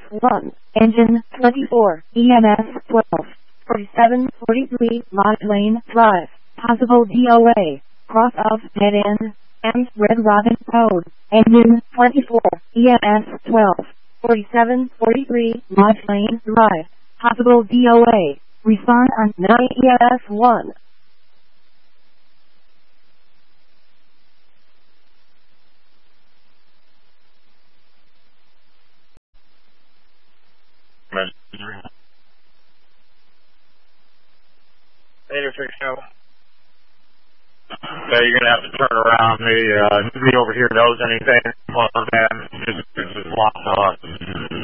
1, engine 24, EMS 12, 47, 43, Lot Lane Drive, possible DOA, cross of dead end, and Red Robin code, engine 24, EMS 12, 47, 43, Lot Lane Drive, possible DOA, respond on 9 EMS 1. So you're gonna have to turn around. Nobody over here knows anything. Well, man, just locked up.